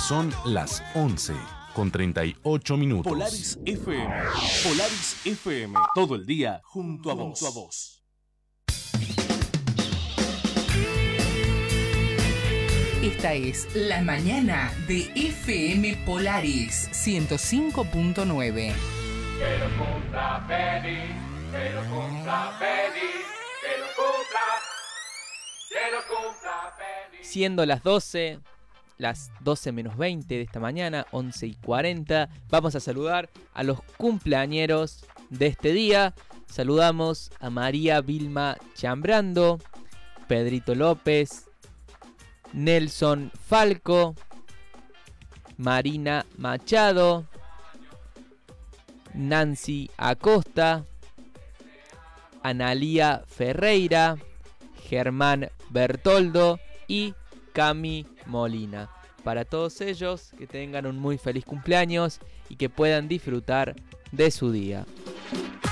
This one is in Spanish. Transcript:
Son las 11:38. Polaris FM. Polaris FM. Todo el día junto a vos. Esta es La Mañana de FM Polaris 105.9. Que lo cumpla feliz, que lo cumpla feliz, que lo cumpla feliz. Siendo las 12 menos 20 de esta mañana, 11:40, vamos a saludar a los cumpleañeros de este día. Saludamos a María Vilma Chambrando, Pedrito López, Nelson Falco, Marina Machado, Nancy Acosta, Analía Ferreira, Germán Bertoldo y Cami Molina. Para todos ellos, que tengan un muy feliz cumpleaños y que puedan disfrutar de su día.